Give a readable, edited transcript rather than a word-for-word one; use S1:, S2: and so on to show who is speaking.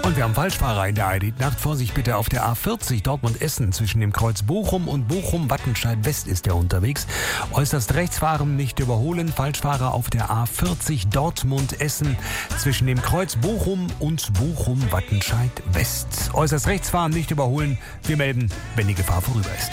S1: Und wir haben Falschfahrer in der Nacht. Vorsicht bitte auf der A40 Dortmund-Essen zwischen dem Kreuz Bochum und Bochum-Wattenscheid-West ist er unterwegs. Äußerst rechts fahren, nicht überholen. Falschfahrer auf der A40 Dortmund-Essen zwischen dem Kreuz Bochum und Bochum-Wattenscheid-West. Äußerst rechts fahren, nicht überholen. Wir melden, wenn die Gefahr vorüber ist.